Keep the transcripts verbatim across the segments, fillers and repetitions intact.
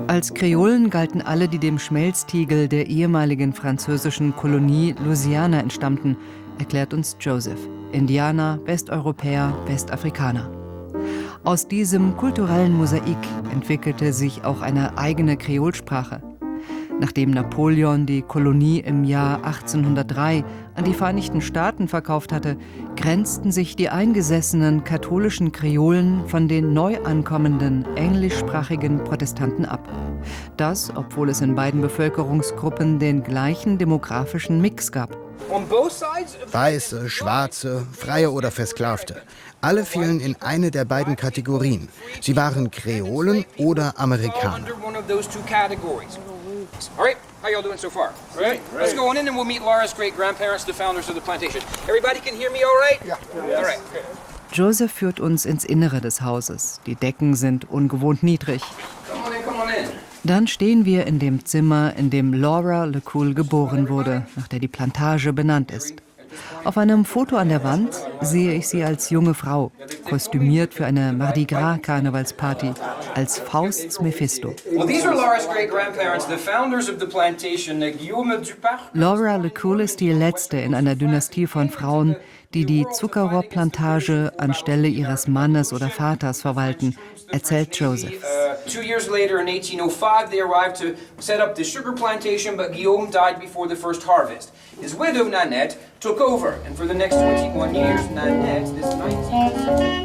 Als Kreolen galten alle, die dem Schmelztiegel der ehemaligen französischen Kolonie Louisiana entstammten, erklärt uns Joseph. Indianer, Westeuropäer, Westafrikaner. Aus diesem kulturellen Mosaik entwickelte sich auch eine eigene Kreolsprache. Nachdem Napoleon die Kolonie im Jahr achtzehnhundertdrei an die Vereinigten Staaten verkauft hatte, grenzten sich die eingesessenen katholischen Kreolen von den neu ankommenden englischsprachigen Protestanten ab. Das, obwohl es in beiden Bevölkerungsgruppen den gleichen demografischen Mix gab. Weiße, Schwarze, Freie oder Versklavte. Alle fielen in eine der beiden Kategorien. Sie waren Kreolen oder Amerikaner. All right, how y'all doing so far? All right, let's go on in and we'll meet Laura's great-grandparents, the founders of the plantation. Everybody can hear me all right? Ja. All right. Joseph führt uns ins Innere des Hauses. Die Decken sind ungewohnt niedrig. Come on in, come on in. Dann stehen wir in dem Zimmer, in dem Laura LeCool geboren wurde, nach der die Plantage benannt ist. Auf einem Foto an der Wand sehe ich sie als junge Frau, kostümiert für eine Mardi Gras Karnevalsparty, als Fausts Mephisto. Well, these are Laura's great-grandparents, the founders of the plantation, Guillaume Duparc. Laura LeCool ist die letzte in einer Dynastie von Frauen, die die Zuckerrohrplantage anstelle ihres Mannes oder Vaters verwalten, erzählt Joseph. Uh, two years later, in eighteen oh five, they arrived to set up the sugar plantation, but Guillaume died before the first harvest. His widow, Nanette, took over, and for the next twenty-one years, Nanette, this nineteen...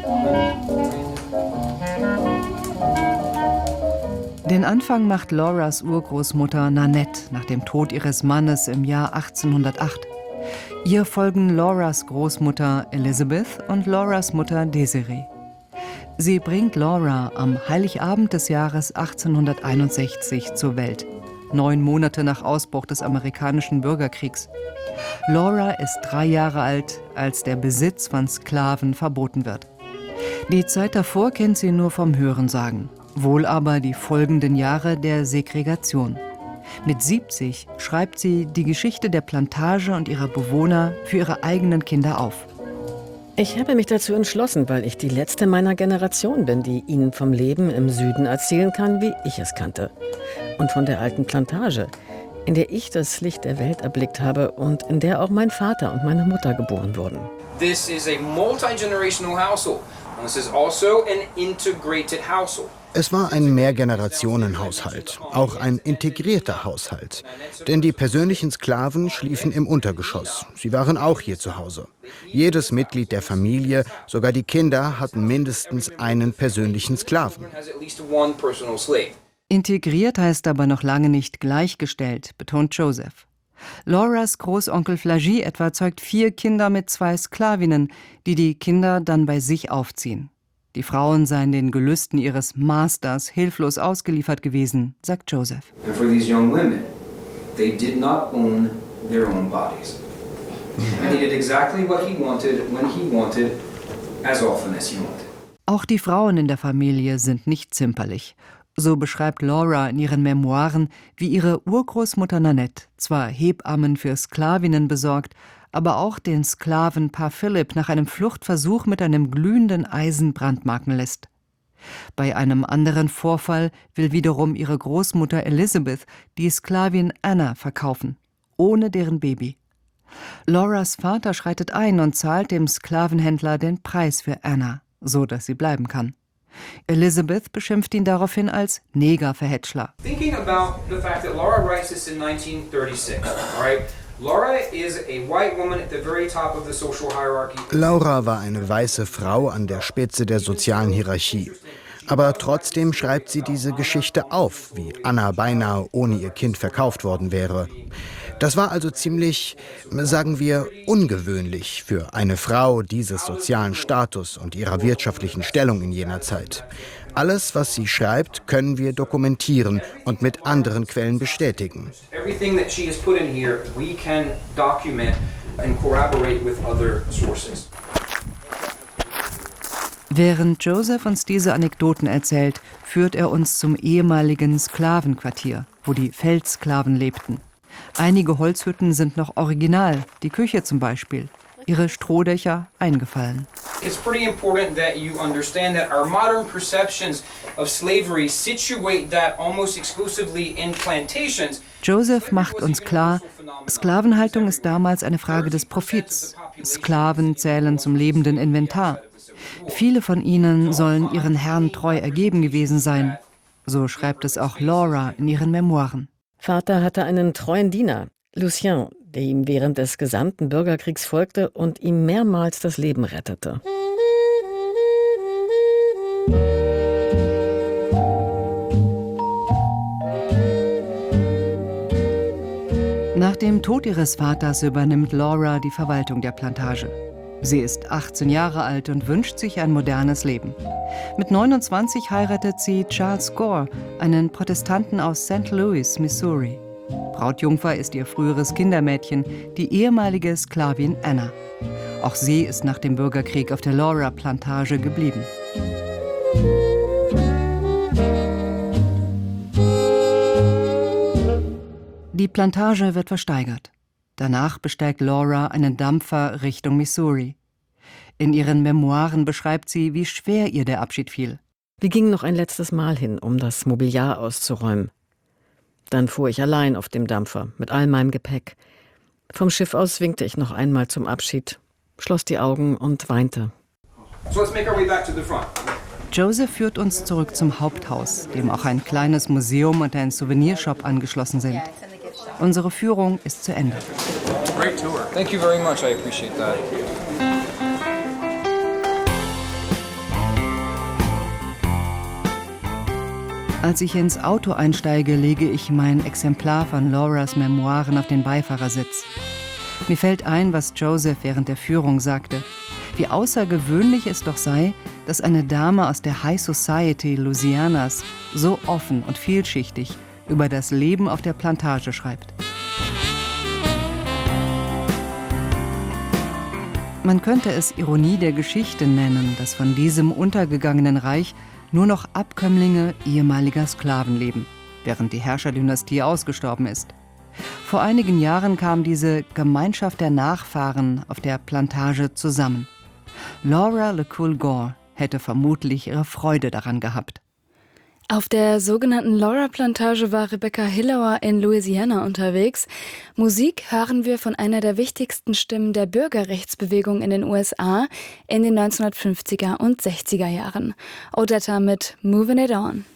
Den Anfang macht Lauras Urgroßmutter Nanette nach dem Tod ihres Mannes im Jahr achtzehnhundertacht. Ihr folgen Lauras Großmutter Elizabeth und Lauras Mutter Desiree. Sie bringt Laura am Heiligabend des Jahres achtzehnhunderteinundsechzig zur Welt, neun Monate nach Ausbruch des amerikanischen Bürgerkriegs. Laura ist drei Jahre alt, als der Besitz von Sklaven verboten wird. Die Zeit davor kennt sie nur vom Hörensagen, wohl aber die folgenden Jahre der Segregation. Mit siebzig schreibt sie die Geschichte der Plantage und ihrer Bewohner für ihre eigenen Kinder auf. Ich habe mich dazu entschlossen, weil ich die letzte meiner Generation bin, die Ihnen vom Leben im Süden erzählen kann, wie ich es kannte. Und von der alten Plantage, in der ich das Licht der Welt erblickt habe und in der auch mein Vater und meine Mutter geboren wurden. This is a multi-generational household. And this is also an integrated household. Es war ein Mehrgenerationenhaushalt, auch ein integrierter Haushalt. Denn die persönlichen Sklaven schliefen im Untergeschoss. Sie waren auch hier zu Hause. Jedes Mitglied der Familie, sogar die Kinder, hatten mindestens einen persönlichen Sklaven. Integriert heißt aber noch lange nicht gleichgestellt, betont Joseph. Lauras Großonkel Flagy etwa zeugt vier Kinder mit zwei Sklavinnen, die die Kinder dann bei sich aufziehen. Die Frauen seien den Gelüsten ihres Masters hilflos ausgeliefert gewesen, sagt Joseph. And for these young women, they did not own their own bodies. And he did exactly what he wanted, when he wanted, as often as he wanted. Auch die Frauen in der Familie sind nicht zimperlich. So beschreibt Laura in ihren Memoiren, wie ihre Urgroßmutter Nanette zwar Hebammen für Sklavinnen besorgt, aber auch den Sklavenpaar Philipp nach einem Fluchtversuch mit einem glühenden Eisen brandmarken lässt. Bei einem anderen Vorfall will wiederum ihre Großmutter Elizabeth die Sklavin Anna verkaufen, ohne deren Baby. Lauras Vater schreitet ein und zahlt dem Sklavenhändler den Preis für Anna, so dass sie bleiben kann. Elizabeth beschimpft ihn daraufhin als Negerverhätschler. Thinking about the fact that Laura writes this in nineteen thirty-six, all right? Laura is a white woman at the very top of the social hierarchy. Laura war eine weiße Frau an der Spitze der sozialen Hierarchie. Aber trotzdem schreibt sie diese Geschichte auf, wie Anna beinahe ohne ihr Kind verkauft worden wäre. Das war also ziemlich, sagen wir, ungewöhnlich für eine Frau dieses sozialen Status und ihrer wirtschaftlichen Stellung in jener Zeit. Alles, was sie schreibt, können wir dokumentieren und mit anderen Quellen bestätigen. Everything that she has put in here, we can document and corroborate with other sources. Während Joseph uns diese Anekdoten erzählt, führt er uns zum ehemaligen Sklavenquartier, wo die Feldsklaven lebten. Einige Holzhütten sind noch original, die Küche zum Beispiel. ihre Strohdächer eingefallen. It's pretty important that you understand that our modern perceptions of slavery situate that almost exclusively in plantations. Joseph macht uns klar, Sklavenhaltung ist damals eine Frage des Profits. Sklaven zählen zum lebenden Inventar. Viele von ihnen sollen ihren Herren treu ergeben gewesen sein. So schreibt es auch Laura in ihren Memoiren. Vater hatte einen treuen Diener, Lucien, der ihm während des gesamten Bürgerkriegs folgte und ihm mehrmals das Leben rettete. Nach dem Tod ihres Vaters übernimmt Laura die Verwaltung der Plantage. Sie ist achtzehn Jahre alt und wünscht sich ein modernes Leben. Mit neunundzwanzig heiratet sie Charles Gore, einen Protestanten aus Saint Louis, Missouri. Brautjungfer ist ihr früheres Kindermädchen, die ehemalige Sklavin Anna. Auch sie ist nach dem Bürgerkrieg auf der Laura-Plantage geblieben. Die Plantage wird versteigert. Danach besteigt Laura einen Dampfer Richtung Missouri. In ihren Memoiren beschreibt sie, wie schwer ihr der Abschied fiel. Wir gingen noch ein letztes Mal hin, um das Mobiliar auszuräumen. Dann fuhr ich allein auf dem Dampfer, mit all meinem Gepäck. Vom Schiff aus winkte ich noch einmal zum Abschied, schloss die Augen und weinte. So let's make our way back to the front. Joseph führt uns zurück zum Haupthaus, dem auch ein kleines Museum und ein Souvenirshop angeschlossen sind. Unsere Führung ist zu Ende. Great tour. Thank you very much. I appreciate that. Als ich ins Auto einsteige, lege ich mein Exemplar von Lauras Memoiren auf den Beifahrersitz. Mir fällt ein, was Joseph während der Führung sagte. Wie außergewöhnlich es doch sei, dass eine Dame aus der High Society Louisianas so offen und vielschichtig über das Leben auf der Plantage schreibt. Man könnte es Ironie der Geschichte nennen, dass von diesem untergegangenen Reich nur noch Abkömmlinge ehemaliger Sklaven leben, während die Herrscherdynastie ausgestorben ist. Vor einigen Jahren kam diese Gemeinschaft der Nachfahren auf der Plantage zusammen. Laura LeCool Gore hätte vermutlich ihre Freude daran gehabt. Auf der sogenannten Laura-Plantage war Rebecca Hillauer in Louisiana unterwegs. Musik hören wir von einer der wichtigsten Stimmen der Bürgerrechtsbewegung in den U S A in den neunzehnhundertfünfziger und sechziger Jahren. Odetta mit Movin' It On.